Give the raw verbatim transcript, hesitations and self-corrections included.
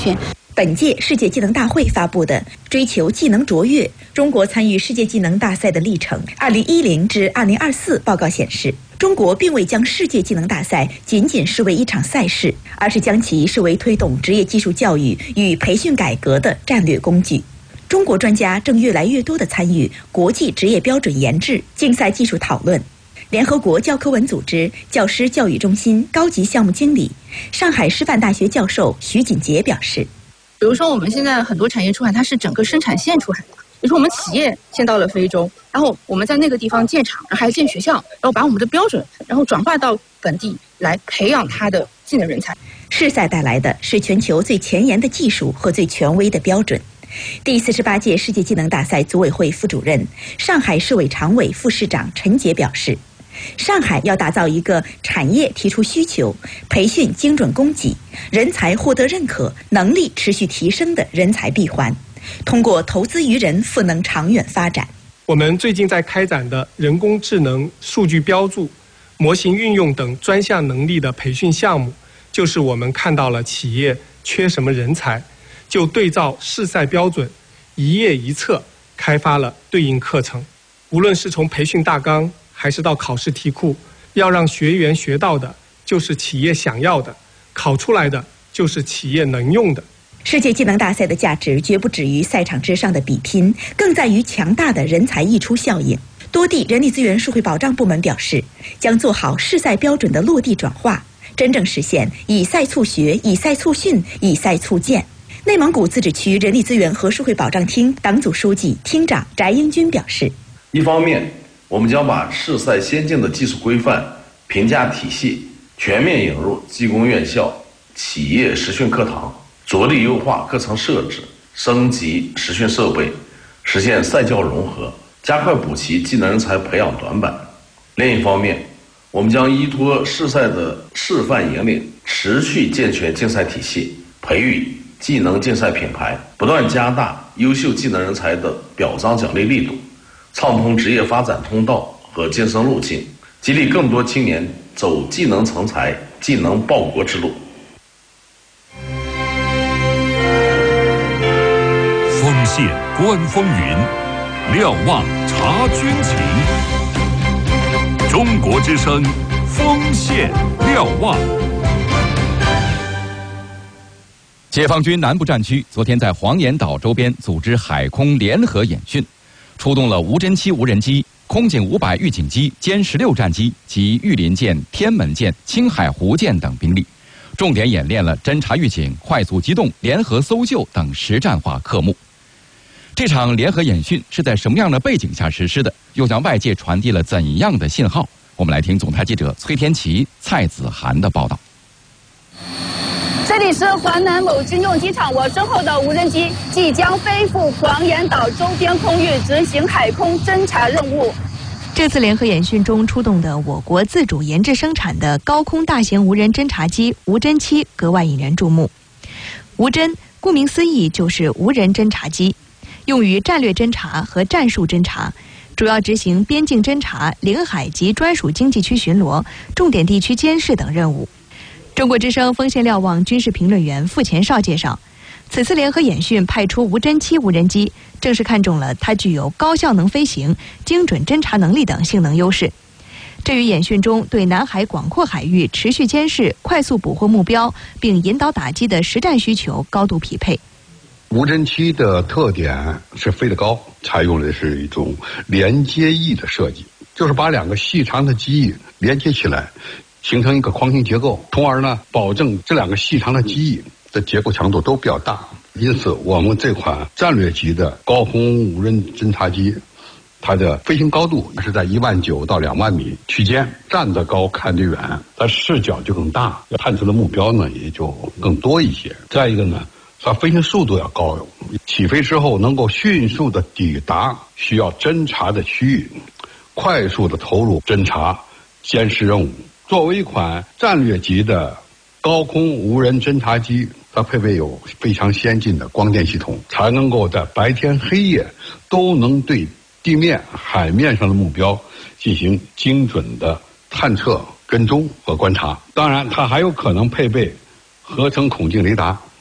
训。 本届世界技能大会发布的《追求技能卓越：中国参与世界技能大赛的历程（二零一零至二零二四）》报告显示，中国并未将世界技能大赛仅仅视为一场赛事，而是将其视为推动职业技术教育与培训改革的战略工具。中国专家正越来越多地参与国际职业标准研制、竞赛技术讨论。联合国教科文组织教师教育中心高级项目经理、上海师范大学教授徐锦杰表示， 比如说我们现在很多产业出海，它是整个生产线出海的。比如说我们企业先到了非洲，然后我们在那个地方建厂，还建学校，然后把我们的标准然后转化到本地来培养它的技能人才。 世赛带来的是全球最前沿的技术和最权威的标准。第四十八届世界技能大赛组委会副主任、上海市委常委副市长陈杰表示，上海要打造一个产业提出需求、培训精准供给、人才获得认可、能力持续提升的人才闭环，通过投资于人赋能长远发展。 我们最近在开展的人工智能、数据标注、模型运用等专项能力的培训项目，就是我们看到了企业缺什么人才，就对照世赛标准，一页一册开发了对应课程。无论是从培训大纲还是到考试题库，要让学员学到的就是企业想要的，考出来的就是企业能用的。 世界技能大赛的价值绝不止于赛场之上的比拼，更在于强大的人才溢出效应。多地人力资源社会保障部门表示，将做好世赛标准的落地转化，真正实现以赛促学、以赛促训、以赛促建。内蒙古自治区人力资源和社会保障厅党组书记、厅长翟英军表示， 一方面我们将把世赛先进的技术规范、评价体系全面引入技工院校、企业实训课堂，着力优化课程设置，升级实训设备，实现赛教融合，加快补齐技能人才培养短板。另一方面，我们将依托世赛的示范引领，持续健全竞赛体系，培育技能竞赛品牌，不断加大优秀技能人才的表彰奖励力度，畅通职业发展通道和晋升路径，激励更多青年走技能成才、技能报国之路。 锋线观风云，瞭望察军情。中国之声，锋线瞭望。 解放军南部战区昨天在黄岩岛周边组织海空联合演训，出动了无侦七无人机、空警五百预警机、歼十六战机及御林舰、天门舰、青海湖舰等兵力，重点演练了侦察预警、快速机动、联合搜救等实战化科目。这场联合演训是在什么样的背景下实施的？又向外界传递了怎样的信号？我们来听总台记者崔天琪、蔡子涵的报道。 这里是华南某军用机场，我身后的无人机即将飞赴黄岩岛周边空域执行海空侦察任务。 这次联合演训中出动的我国自主研制生产的高空大型无人侦察机无侦七格外引人注目。无侦顾名思义就是无人侦察机，用于战略侦察和战术侦察，主要执行边境侦察、领海及专属经济区巡逻、重点地区监视等任务。中国之声锋线瞭望军事评论员傅前绍介绍，此次联合演训派出无侦七无人机，正是看中了它具有高效能飞行、精准侦察能力等性能优势。这与演训中对南海广阔海域持续监视、快速捕获目标并引导打击的实战需求高度匹配。 无侦七的特点是飞得高，采用的是一种连接翼的设计，就是把两个细长的机翼连接起来，形成一个框形结构，从而呢保证这两个细长的机翼的结构强度都比较大。因此我们这款战略级的高空无人侦察机，它的飞行高度是在一万九到两万米区间，站得高看得远，它视角就更大，探测的目标呢也就更多一些。再一个呢，它飞行速度要高，起飞之后能够迅速的抵达需要侦察的区域，快速的投入侦察监视任务。作为一款战略级的高空无人侦察机，它配备有非常先进的光电系统，才能够在白天黑夜都能对地面、海面上的目标进行精准的探测、跟踪和观察。当然，它还有可能配备合成孔径雷达，